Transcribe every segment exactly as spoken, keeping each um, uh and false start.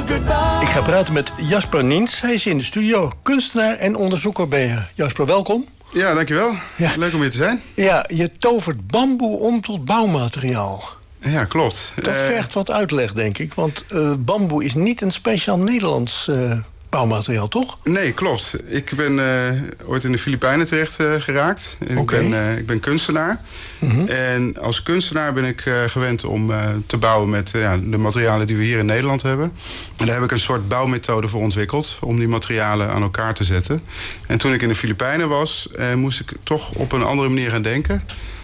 goodbye. Ik ga praten met Jasper Niens. Hij is in de studio. Kunstenaar en onderzoeker ben je. Jasper, welkom. Ja, dankjewel. Ja. Leuk om hier te zijn. Ja, je tovert bamboe om tot bouwmateriaal. Ja, klopt. Dat uh, vergt wat uitleg, denk ik. Want uh, bamboe is niet een speciaal Nederlands uh, bouwmateriaal, toch? Nee, klopt. Ik ben uh, ooit in de Filipijnen terecht uh, geraakt. En okay. ik, ben, uh, ik ben kunstenaar. Mm-hmm. En als kunstenaar ben ik uh, gewend om uh, te bouwen met uh, ja, de materialen die we hier in Nederland hebben. En daar heb ik een soort bouwmethode voor ontwikkeld om die materialen aan elkaar te zetten. En toen ik in de Filipijnen was, uh, moest ik toch op een andere manier gaan denken.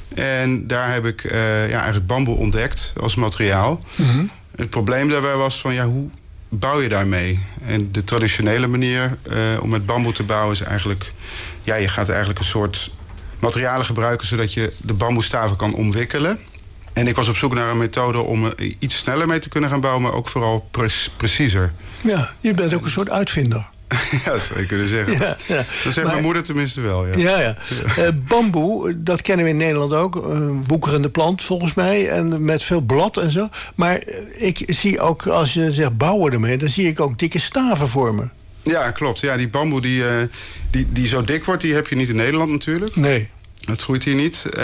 En daar heb ik uh, ja, eigenlijk bamboe ontdekt als materiaal. Mm-hmm. Het probleem daarbij was van ja, hoe bouw je daarmee? En de traditionele manier uh, om met bamboe te bouwen is eigenlijk... ja, je gaat eigenlijk een soort materialen gebruiken zodat je de bamboestaven kan omwikkelen. En ik was op zoek naar een methode om er iets sneller mee te kunnen gaan bouwen, maar ook vooral pre- preciezer. Ja, je bent ook een soort uitvinder. Ja, dat zou je kunnen zeggen. Ja, ja. Dat zegt maar, mijn moeder tenminste wel. Ja, ja, ja. ja. Uh, bamboe, dat kennen we in Nederland ook. Een woekerende plant volgens mij. En met veel blad en zo. Maar ik zie ook, als je zegt bouwen ermee, dan zie ik ook dikke staven vormen. Ja, klopt. Ja, die bamboe die, uh, die, die zo dik wordt, die heb je niet in Nederland natuurlijk. Nee. Het groeit hier niet. Uh,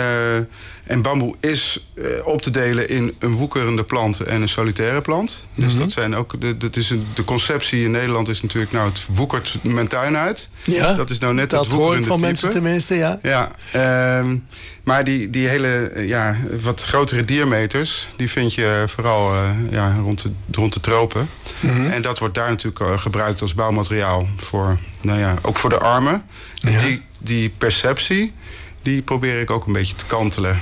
en bamboe is uh, op te delen in een woekerende plant en een solitaire plant. Dus mm-hmm. dat zijn ook de, dat is een, de conceptie in Nederland is natuurlijk, nou, het woekert mijn tuin uit. Ja, dat is nou net dat het woekerende type. Dat hoor ik van type. mensen tenminste, ja. Ja, uh, maar die, die hele ja, wat grotere diameters, die vind je vooral uh, ja, rond, de, rond de tropen. Mm-hmm. En dat wordt daar natuurlijk uh, gebruikt als bouwmateriaal voor, nou ja, ook voor de armen. Ja. Die, die perceptie, die probeer ik ook een beetje te kantelen.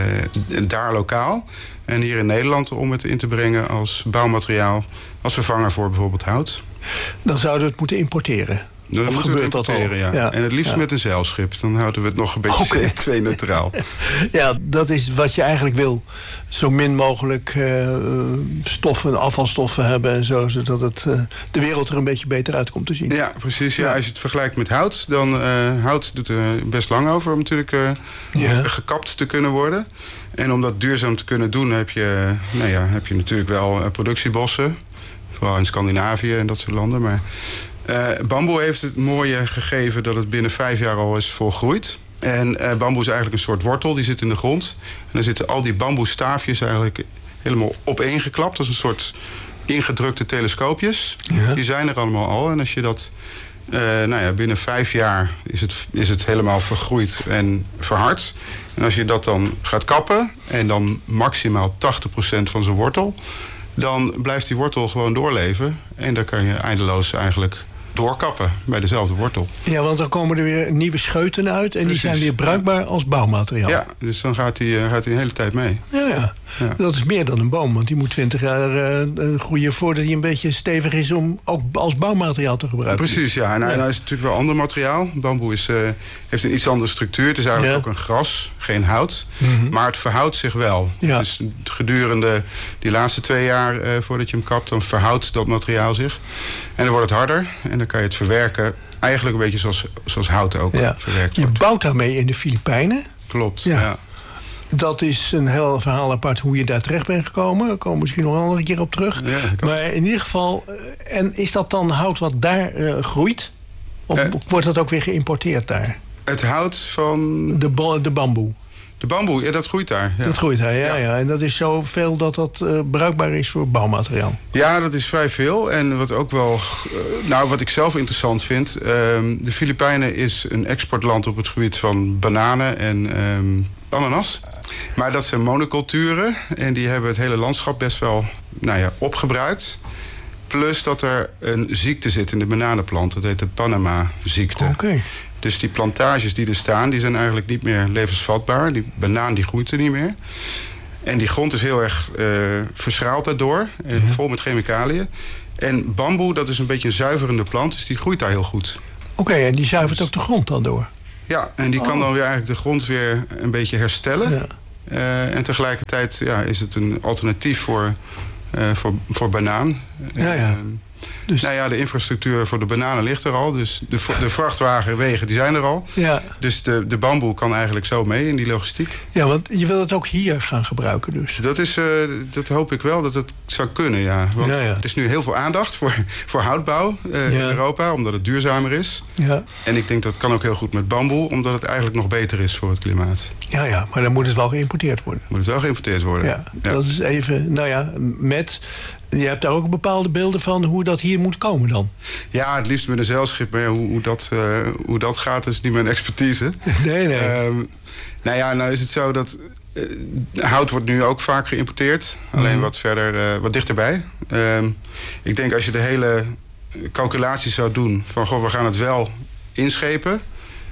Uh, daar lokaal. En hier in Nederland om het in te brengen als bouwmateriaal. Als vervanger voor bijvoorbeeld hout. Dan zouden we het moeten importeren. Dan of gebeurt dat al? Ja. Ja. En het liefst ja. met een zeilschip. Dan houden we het nog een beetje okay. C O twee neutraal. Ja, dat is wat je eigenlijk wil. Zo min mogelijk uh, stoffen, afvalstoffen hebben en zo. Zodat het, uh, de wereld er een beetje beter uit komt te zien. Ja, precies. Ja. Ja. Als je het vergelijkt met hout. Dan uh, hout doet er best lang over om natuurlijk uh, ja. gekapt te kunnen worden. En om dat duurzaam te kunnen doen heb je, nou ja, heb je natuurlijk wel uh, productiebossen. Vooral in Scandinavië en dat soort landen. Maar Uh, bamboe heeft het mooie gegeven dat het binnen vijf jaar al is volgroeid. En uh, bamboe is eigenlijk een soort wortel, die zit in de grond. En dan zitten al die bamboestaafjes eigenlijk helemaal opeengeklapt. Dat is een soort ingedrukte telescoopjes. Ja. Die zijn er allemaal al. En als je dat, uh, nou ja, binnen vijf jaar is het, is het helemaal vergroeid en verhard. En als je dat dan gaat kappen en dan maximaal tachtig procent van zijn wortel, dan blijft die wortel gewoon doorleven. En dan kan je eindeloos eigenlijk doorkappen bij dezelfde wortel. Ja, want dan komen er weer nieuwe scheuten uit en Precies. die zijn weer bruikbaar als bouwmateriaal. Ja, dus dan gaat die, uh, gaat die een hele tijd mee. Ja, ja, ja. Dat is meer dan een boom, want die moet twintig jaar uh, groeien voordat hij een beetje stevig is om ook als bouwmateriaal te gebruiken. Precies, ja. En nou, ja. nou is het natuurlijk wel ander materiaal. Bamboe is, uh, heeft een iets andere structuur. Het is eigenlijk ja. ook een gras, geen hout. Mm-hmm. Maar het verhoudt zich wel. Ja. Dus gedurende die laatste twee jaar uh, voordat je hem kapt, dan verhoudt dat materiaal zich. En dan wordt het harder en dan kan je het verwerken. Eigenlijk een beetje zoals, zoals hout ook ja. verwerkt wordt. Je bouwt daarmee in de Filipijnen. Klopt, ja. ja. Dat is een heel verhaal apart hoe je daar terecht bent gekomen. Daar komen we misschien nog een andere keer op terug. Ja, maar in ieder geval, en is dat dan hout wat daar uh, groeit? Of uh, wordt dat ook weer geïmporteerd daar? Het hout van De, bo- de bamboe. De bamboe, ja, dat groeit daar. Ja. Dat groeit daar, ja, ja. ja. En dat is zoveel dat dat uh, bruikbaar is voor bouwmateriaal. Ja, dat is vrij veel. En wat ook wel, uh, nou, wat ik zelf interessant vind, Uh, de Filipijnen is een exportland op het gebied van bananen en um, ananas. Maar dat zijn monoculturen en die hebben het hele landschap best wel, nou ja, opgebruikt. Plus dat er een ziekte zit in de bananenplant. Dat heet de Panama-ziekte. Oké. Okay. Dus die plantages die er staan, die zijn eigenlijk niet meer levensvatbaar. Die banaan die groeit er niet meer. En die grond is heel erg uh, verschraald daardoor. En mm-hmm. vol met chemicaliën. En bamboe, dat is een beetje een zuiverende plant. Dus die groeit daar heel goed. Oké, okay, en die zuivert dus ook de grond dan door? Ja, en die oh. kan dan weer eigenlijk de grond weer een beetje herstellen. Ja. Uh, en tegelijkertijd ja, is het een alternatief voor, uh, voor, voor banaan. Ja, ja. Uh, Dus... Nou ja, de infrastructuur voor de bananen ligt er al. Dus de, de vrachtwagenwegen die zijn er al. Ja. Dus de, de bamboe kan eigenlijk zo mee in die logistiek. Ja, want je wil het ook hier gaan gebruiken dus. Dat, is, uh, dat hoop ik wel dat het zou kunnen, ja. Want ja, ja. er is nu heel veel aandacht voor, voor houtbouw uh, ja. in Europa, omdat het duurzamer is. Ja. En ik denk dat kan ook heel goed met bamboe, omdat het eigenlijk nog beter is voor het klimaat. Ja, ja, maar dan moet het wel geïmporteerd worden. Moet het wel geïmporteerd worden. Ja, ja. Dat is even, nou ja, met... Je hebt daar ook bepaalde beelden van hoe dat hier moet komen dan? Ja, het liefst met een zeilschip. Maar ja, hoe, hoe, dat, uh, hoe dat gaat is niet mijn expertise. Nee, nee. Um, nou ja, nou is het zo dat... Uh, hout wordt nu ook vaak geïmporteerd. Alleen mm. wat verder, uh, wat dichterbij. Um, ik denk als je de hele calculatie zou doen... van goh, we gaan het wel inschepen...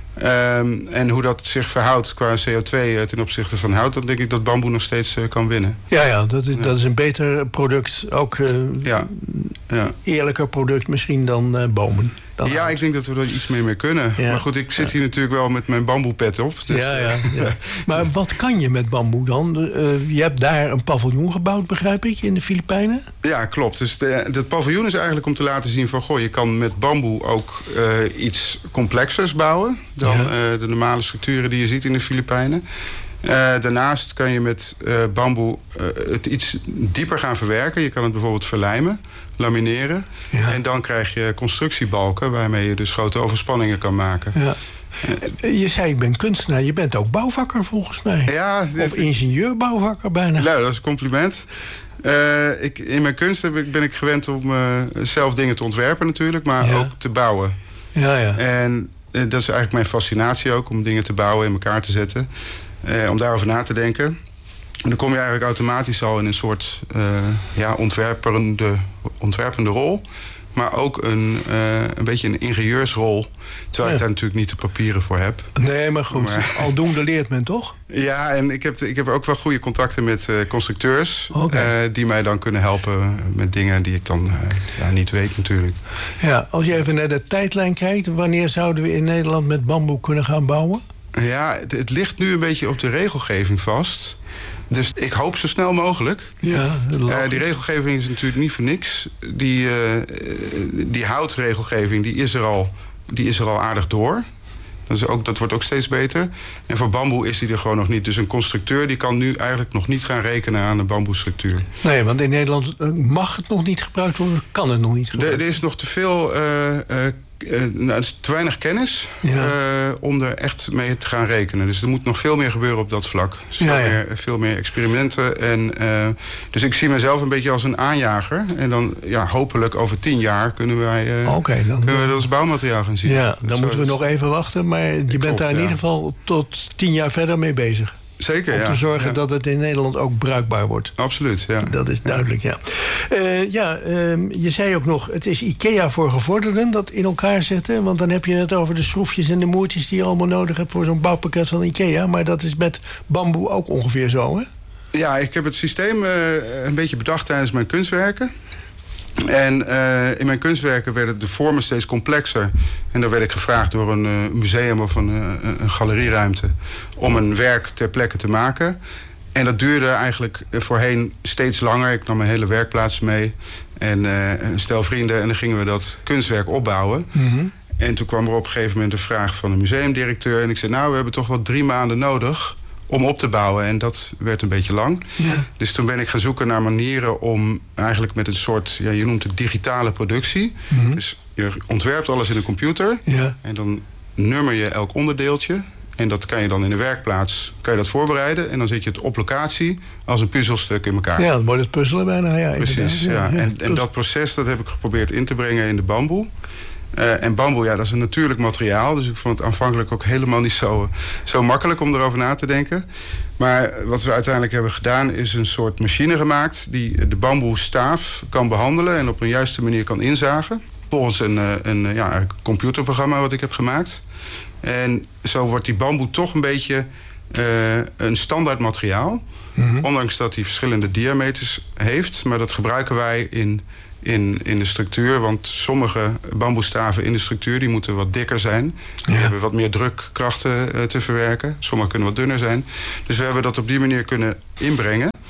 Um, en hoe dat zich verhoudt qua C O twee ten opzichte van hout... dan denk ik dat bamboe nog steeds uh, kan winnen. Ja, ja, dat is, ja. dat is een beter product. Ook uh, ja. Ja. eerlijker product misschien dan uh, bomen. Dan ja, hout. Ik denk dat we er iets meer mee kunnen. Ja. Maar goed, ik zit hier natuurlijk wel met mijn bamboepet op. Dus, ja, ja, ja. Maar wat kan je met bamboe dan? Uh, je hebt daar een paviljoen gebouwd, begrijp ik, in de Filipijnen? Ja, klopt. Dus de, dat paviljoen is eigenlijk om te laten zien van... goh, je kan met bamboe ook uh, iets complexers bouwen... dan ja. uh, de normale structuren die je ziet in de Filipijnen. Uh, daarnaast kan je met uh, bamboe uh, het iets dieper gaan verwerken. Je kan het bijvoorbeeld verlijmen, lamineren. Ja. En dan krijg je constructiebalken... waarmee je dus grote overspanningen kan maken. Ja. Je zei, ik ben kunstenaar. Je bent ook bouwvakker volgens mij. Ja, of ingenieur-bouwvakker bijna. Nou, dat is een compliment. Uh, ik, in mijn kunst heb ik, ben ik gewend om uh, zelf dingen te ontwerpen natuurlijk... maar ja. ook te bouwen. Ja, ja. En uh, dat is eigenlijk mijn fascinatie ook... om dingen te bouwen en in elkaar te zetten... Uh, om daarover na te denken. En dan kom je eigenlijk automatisch al in een soort uh, ja, ontwerpende, ontwerpende rol. Maar ook een, uh, een beetje een ingenieursrol. Terwijl ja. ik daar natuurlijk niet de papieren voor heb. Nee, maar goed. Maar, aldoende leert men toch? Ja, en ik heb, ik heb ook wel goede contacten met uh, constructeurs. Okay. Uh, die mij dan kunnen helpen met dingen die ik dan uh, ja, niet weet natuurlijk. Ja, als je even naar de tijdlijn kijkt. Wanneer zouden we in Nederland met bamboe kunnen gaan bouwen? Ja, het, het ligt nu een beetje op de regelgeving vast. Dus ik hoop zo snel mogelijk. Ja, uh, die regelgeving is natuurlijk niet voor niks. Die, uh, die houtregelgeving die is, er al, die is er al aardig door. Dat, is ook, dat wordt ook steeds beter. En voor bamboe is die er gewoon nog niet. Dus een constructeur die kan nu eigenlijk nog niet gaan rekenen aan een bamboestructuur. Nee, want in Nederland mag het nog niet gebruikt worden. Kan het nog niet gebruikt worden. Er is nog te veel... Uh, uh, Uh, nou, te weinig kennis ja. uh, om er echt mee te gaan rekenen. Dus er moet nog veel meer gebeuren op dat vlak. Dus ja, veel, ja. Meer, veel meer experimenten. En, uh, dus ik zie mezelf een beetje als een aanjager. En dan ja, hopelijk over tien jaar kunnen wij uh, okay, dan, kunnen we dat als bouwmateriaal gaan zien. Ja, dan moeten we nog even wachten. Maar je bent klopt, daar in ja. ieder geval tot tien jaar verder mee bezig. Zeker, Om ja. te zorgen ja. dat het in Nederland ook bruikbaar wordt. Absoluut, ja. Dat is duidelijk, ja. Uh, ja, uh, je zei ook nog, het is IKEA voor gevorderden, dat in elkaar zetten. Want dan heb je het over de schroefjes en de moertjes die je allemaal nodig hebt voor zo'n bouwpakket van IKEA. Maar dat is met bamboe ook ongeveer zo, hè? Ja, ik heb het systeem uh, een beetje bedacht tijdens mijn kunstwerken. En uh, in mijn kunstwerken werden de vormen steeds complexer. En dan werd ik gevraagd door een uh, museum of een, uh, een galerieruimte... om een werk ter plekke te maken. En dat duurde eigenlijk voorheen steeds langer. Ik nam mijn hele werkplaats mee. En uh, een stel vrienden. En dan gingen we dat kunstwerk opbouwen. Mm-hmm. En toen kwam er op een gegeven moment een vraag van een museumdirecteur. En ik zei, nou, we hebben toch wel drie maanden nodig... om op te bouwen. En dat werd een beetje lang. Ja. Dus toen ben ik gaan zoeken naar manieren om eigenlijk met een soort... ja, je noemt het digitale productie. Mm-hmm. Dus je ontwerpt alles in een computer. Ja. En dan nummer je elk onderdeeltje. En dat kan je dan in de werkplaats kan je dat voorbereiden. En dan zet je het op locatie als een puzzelstuk in elkaar. Ja, dan wordt het puzzelen bijna. Ja, precies, ja. ja. En, en dat proces dat heb ik geprobeerd in te brengen in de bamboe. Uh, en bamboe, ja, dat is een natuurlijk materiaal. Dus ik vond het aanvankelijk ook helemaal niet zo, zo makkelijk om erover na te denken. Maar wat we uiteindelijk hebben gedaan is een soort machine gemaakt... die de bamboestaaf kan behandelen en op een juiste manier kan inzagen. Volgens een, een, ja, een computerprogramma wat ik heb gemaakt. En zo wordt die bamboe toch een beetje uh, een standaard materiaal. Mm-hmm. Ondanks dat hij verschillende diameters heeft. Maar dat gebruiken wij in... In, in de structuur, want sommige bamboestaven in de structuur... die moeten wat dikker zijn. Die ja. hebben wat meer drukkrachten uh, te verwerken. Sommige kunnen wat dunner zijn. Dus we hebben dat op die manier kunnen inbrengen.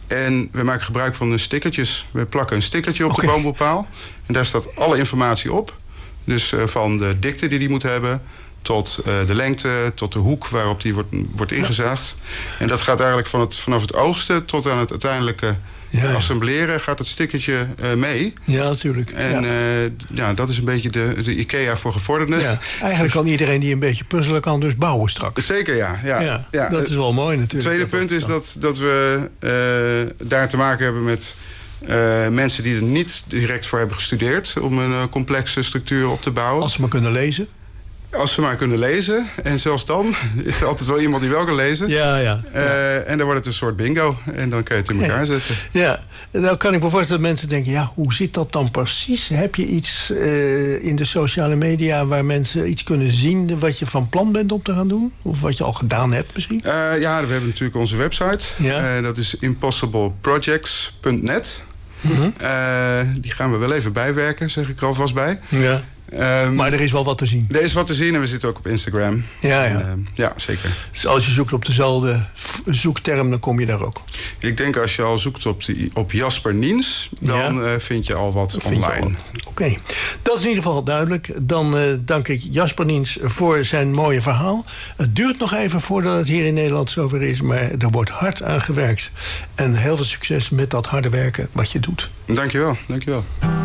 En we maken gebruik van de stickertjes. We plakken een stickertje op okay. de boombopaal. En daar staat alle informatie op. Dus uh, van de dikte die die moet hebben... tot uh, de lengte, tot de hoek waarop die wordt, wordt ingezaagd. Ja. En dat gaat eigenlijk van het, vanaf het oogsten tot aan het uiteindelijke ja, ja. assembleren... gaat het stickertje uh, mee. Ja, natuurlijk. En ja. Uh, ja, dat is een beetje de, de IKEA voor gevorderden. Ja. Eigenlijk kan iedereen die een beetje puzzelen kan dus bouwen straks. Zeker, ja. ja. ja, ja. Dat is wel mooi natuurlijk. Het tweede punt is dat, dat we uh, daar te maken hebben met... Uh, mensen die er niet direct voor hebben gestudeerd... om een uh, complexe structuur op te bouwen. Als ze maar kunnen lezen. Als ze maar kunnen lezen. En zelfs dan is er altijd wel iemand die wel kan lezen. Ja, ja. Uh, ja. En dan wordt het een soort bingo. En dan kan je het in elkaar zetten. Ja, nou kan ik me voorstellen dat mensen denken... ja, hoe zit dat dan precies? Heb je iets uh, in de sociale media waar mensen iets kunnen zien... wat je van plan bent om te gaan doen? Of wat je al gedaan hebt misschien? Uh, ja, we hebben natuurlijk onze website. Ja. Uh, dat is impossible projects punt net. Mm-hmm. Uh, die gaan we wel even bijwerken, zeg ik er alvast bij. Ja. Um, maar er is wel wat te zien. Er is wat te zien en we zitten ook op Instagram. Ja, ja. Uh, ja, zeker. Dus als je zoekt op dezelfde zoekterm, dan kom je daar ook. Ik denk als je al zoekt op, die, op Jasper Niens, dan ja. uh, vind je al wat dan online. Oké, okay. Dat is in ieder geval duidelijk. Dan uh, dank ik Jasper Niens voor zijn mooie verhaal. Het duurt nog even voordat het hier in Nederland zover is, maar er wordt hard aan gewerkt. En heel veel succes met dat harde werken wat je doet. Dank je wel, dank je wel.